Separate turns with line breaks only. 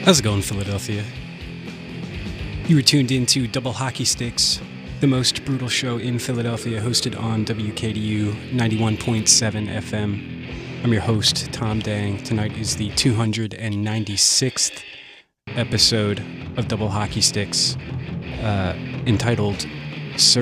How's it going, Philadelphia? You were tuned into Double Hockey Sticks, the most brutal show in Philadelphia, hosted on WKDU 91.7 FM. I'm your host, Tom Dang. Tonight is the 296th episode of Double Hockey Sticks, entitled